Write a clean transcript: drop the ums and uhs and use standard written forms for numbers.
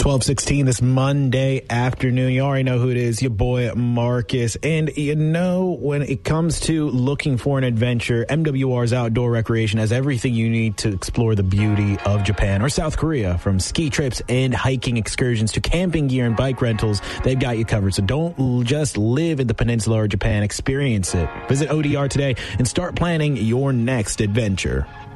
12:16 this Monday afternoon. You already know who it is, your boy Marcus. And you know, when it comes to looking for an adventure, MWR's Outdoor Recreation has everything you need to explore the beauty of Japan or South Korea. From ski trips and hiking excursions to camping gear and bike rentals, they've got you covered. So don't just live in the peninsula or Japan, experience it. Visit ODR today and start planning your next adventure.